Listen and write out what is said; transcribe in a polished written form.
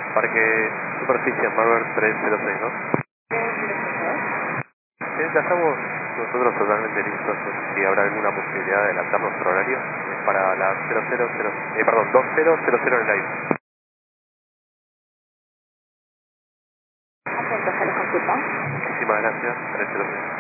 Parque Superficie Marver 306, ¿no? Sí, ya estamos nosotros totalmente listos. Si habrá alguna posibilidad de adelantar nuestro horario para las 2000 en el aire. ¿A cuánto se lo consulta? Muchísimas gracias. 306.